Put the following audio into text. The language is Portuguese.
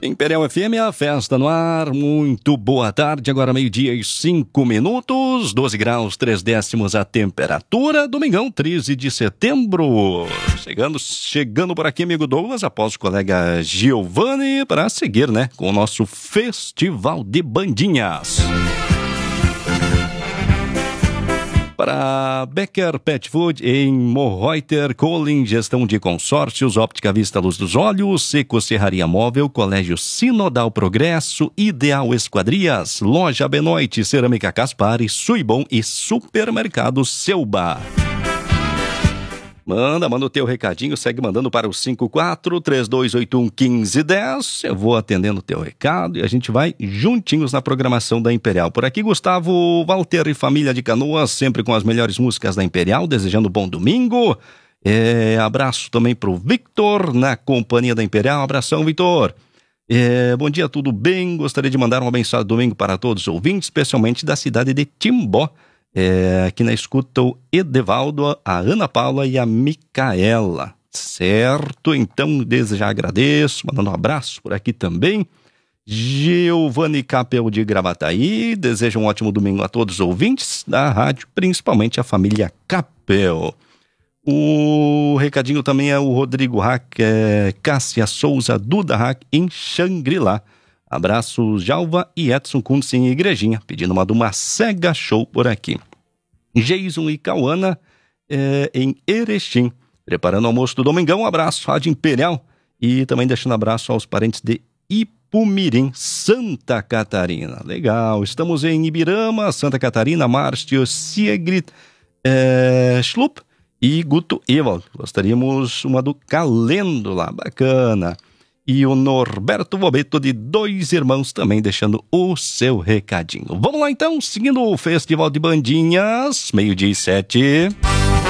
Imperial FM, a festa no ar, muito boa tarde, agora 12:05, 12 graus, 3 décimos a temperatura, domingão, 13 de setembro, chegando por aqui, amigo Douglas, após o colega Giovanni, para seguir, né, com o nosso Festival de Bandinhas. Para Becker Pet Food em Morreuter, Colin, Gestão de Consórcios, Óptica Vista Luz dos Olhos, Seco Serraria Móvel, Colégio Sinodal Progresso, Ideal Esquadrias, Loja Benoite, Cerâmica Caspari, Suibom e Supermercado Selba. Manda o teu recadinho, segue mandando para o 54-3281-1510. Eu vou atendendo o teu recado e a gente vai juntinhos na programação da Imperial. Por aqui, Gustavo, Walter e família de Canoas, sempre com as melhores músicas da Imperial, desejando um bom domingo. Abraço também para o Victor, na companhia da Imperial. Abração, Victor. Bom dia, tudo bem? Gostaria de mandar um abençoado domingo para todos os ouvintes, especialmente da cidade de Timbó. Aqui na escuta o Edevaldo, a Ana Paula e a Micaela, certo? Então, desde já agradeço, mandando um abraço por aqui também. Giovanni Capel de Gravataí, desejo um ótimo domingo a todos os ouvintes da rádio, principalmente a família Capel. O recadinho também é o Rodrigo Hack, Cássia Souza, Duda Hack, em Xangri-Lá. Abraços, Jalva e Edson Kuntz em Igrejinha, pedindo uma Sega Show por aqui. Jason e Cauana em Erechim, preparando o almoço do domingão. Um abraço, Rádio Imperial. E também deixando abraço aos parentes de Ipumirim, Santa Catarina. Legal, estamos em Ibirama, Santa Catarina, Márcio Siegrit Schlup e Guto Ewald. Gostaríamos uma do Calendo lá, bacana. E o Norberto Bobeto de Dois Irmãos também deixando o seu recadinho. Vamos lá então, seguindo o Festival de Bandinhas, 12:07.